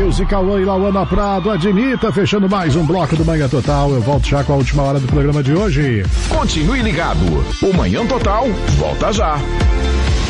Matheus e Cauã e Lauana Prado, admita, fechando mais um bloco do Manhã Total. Eu volto já com a última hora do programa de hoje. Continue ligado. O Manhã Total volta já.